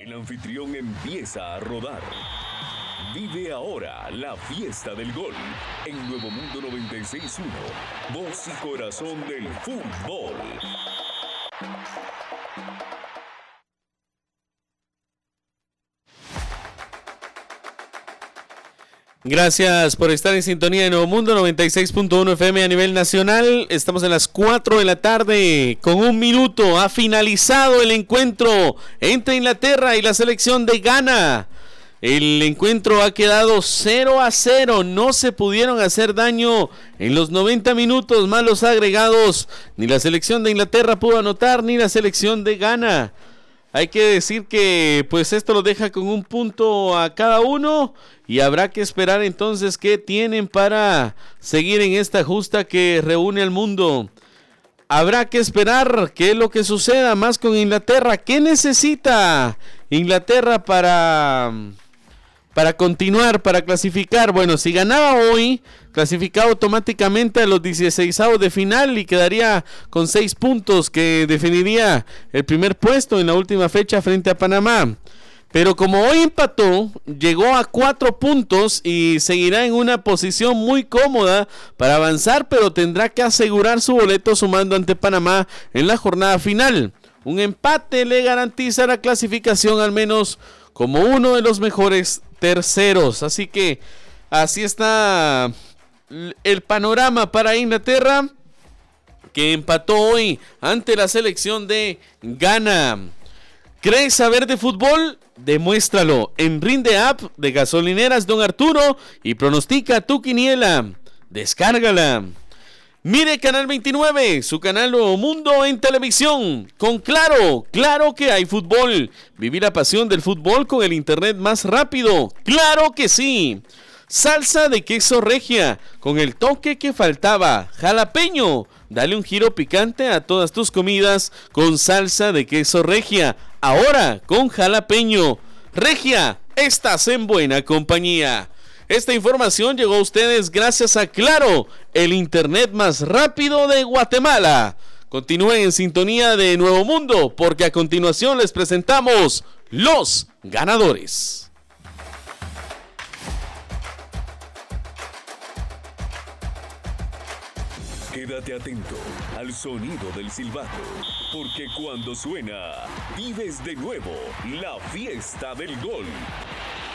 El anfitrión empieza a rodar. Vive ahora la fiesta del gol en Nuevo Mundo 96.1, voz y corazón del fútbol. Gracias por estar en sintonía de Nuevo Mundo 96.1 FM a nivel nacional. Estamos en las 4 de la tarde. Con un minuto ha finalizado el encuentro entre Inglaterra y la selección de Ghana. El encuentro ha quedado 0-0. No se pudieron hacer daño en los 90 minutos más los agregados. Ni la selección de Inglaterra pudo anotar, ni la selección de Ghana. Hay que decir que pues esto lo deja con un punto a cada uno y habrá que esperar entonces qué tienen para seguir en esta justa que reúne al mundo. Habrá que esperar qué es lo que suceda más con Inglaterra. ¿Qué necesita Inglaterra para continuar, para clasificar? Bueno, si ganaba hoy, clasificaba automáticamente a los 16avos de final y quedaría con 6 puntos que definiría el primer puesto en la última fecha frente a Panamá. Pero como hoy empató, llegó a 4 puntos y seguirá en una posición muy cómoda para avanzar, pero tendrá que asegurar su boleto sumando ante Panamá en la jornada final. Un empate le garantiza la clasificación al menos como uno de los mejores terceros. Así que así está el panorama para Inglaterra, que empató hoy ante la selección de Ghana. ¿Crees saber de fútbol? Demuéstralo en Rinde App de Gasolineras Don Arturo y pronostica tu quiniela. Descárgala. Mire Canal 29, su canal Nuevo Mundo en televisión. Con Claro, claro que hay fútbol. Vivir la pasión del fútbol con el internet más rápido. ¡Claro que sí! Salsa de queso regia, con el toque que faltaba. Jalapeño, dale un giro picante a todas tus comidas con salsa de queso regia. Ahora con jalapeño. Regia, estás en buena compañía. Esta información llegó a ustedes gracias a Claro, el internet más rápido de Guatemala. Continúen en sintonía de Nuevo Mundo, porque a continuación les presentamos los ganadores. Quédate atento al sonido del silbato, porque cuando suena, vives de nuevo la fiesta del gol.